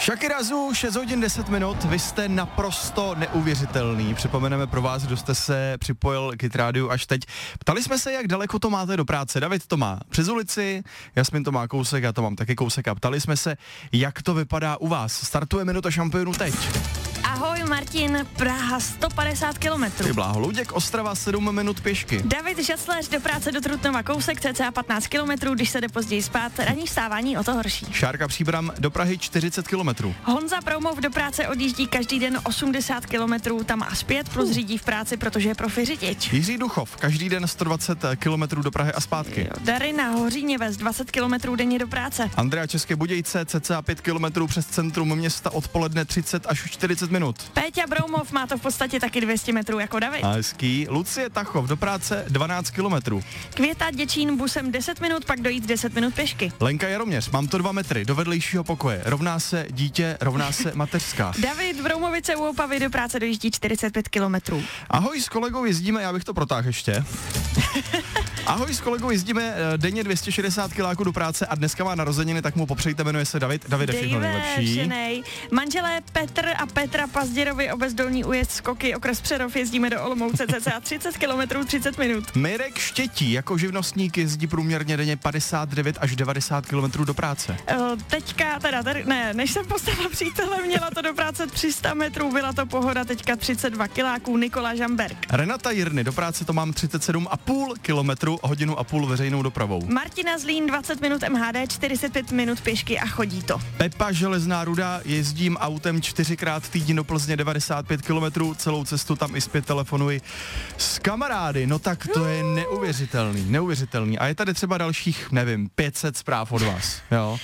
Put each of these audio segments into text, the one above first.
Shakira Zu, 6 hodin 10 minut, vy jste naprosto neuvěřitelný. Připomeneme pro vás, kdo jste se připojil k Hit Rádiu až teď. Ptali jsme se, jak daleko to máte do práce. David to má přes ulici, Jasmin to má kousek, já to mám taky kousek a ptali jsme se, jak to vypadá u vás. Startuje Minuta šampionů teď. Ahoj Martin, Praha 150 kilometrů. Ty bláho, Luděk, Ostrava 7 minut pěšky. David Žasléř do práce do Trutnova kousek cca 15 kilometrů, když se jde později spát, ranní vstávání o to horší. Šárka Příbram do Prahy 40 kilometrů. Honza Proumov do práce odjíždí každý den 80 kilometrů, tam a zpět, plus řídí v práci, protože je profi řidič. Jiří Duchov, každý den 120 kilometrů do Prahy a zpátky. Jo, Darina Hoříněves 20 kilometrů denně do práce. Andrea České Budějce cca 5 kilometrů přes centrum města odpoledne 30 až 40 minut. Péťa Broumov má to v podstatě taky 200 metrů jako David. A hezký. Lucie Tachov do práce 12 kilometrů. Květa Děčín busem 10 minut, pak dojít 10 minut pěšky. Lenka Jaroměř, mám to 2 metry, do vedlejšího pokoje. Rovná se dítě, rovná se mateřská. David Broumovice u Opavy do práce dojíždí 45 kilometrů. Ahoj, s kolegou jezdíme, já bych to protáhl ještě. Ahoj, s kolegou jezdíme denně 260 kiláků do práce a dneska má narozeniny, tak mu popřejte, jmenuje se David. Davide, všechno nejlepší. Manželé Petr a Petra Pazděrovi obezdolní újezd skoky, okres Přerov, jezdíme do Olomouce cca 30 kilometrů 30 minut. Mirek Štětí jako živnostník jezdí průměrně denně 59 až 90 kilometrů do práce. Než jsem poslala přítele, měla to do práce 300 metrů, byla to pohoda, teďka 32 kiláků, Nikola Žamberg. Renata Jirny, do práce to mám 37,5 kilometru, hodinu a půl veřejnou dopravou. Martina Zlín 20 minut MHD, 45 minut pěšky a chodí to. Pepa Železná Ruda, jezdím autem 4krát týdně do Plzně 95 kilometrů, celou cestu tam i zpět telefonuji s kamarády, no tak to je neuvěřitelný. A je tady třeba dalších, 500 zpráv od vás, jo.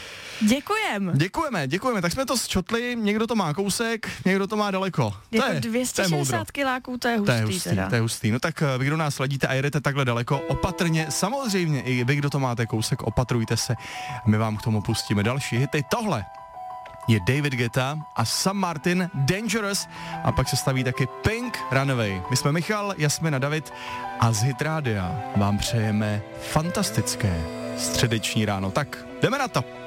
Děkujeme, tak jsme to sčotli, někdo to má kousek, někdo to má daleko. Jako 260 kiláků, to je hustý. No tak vy, kdo nás sledíte a jedete takhle daleko, opatrně, samozřejmě i vy, kdo to máte kousek, opatrujte se, my vám k tomu pustíme další hity. Tohle je David Guetta a Sam Martin, Dangerous, a pak se staví taky Pink, Runaway. My jsme Michal, Jasmin a David a z Hit Rádia vám přejeme fantastické středeční ráno. Tak jdeme na to.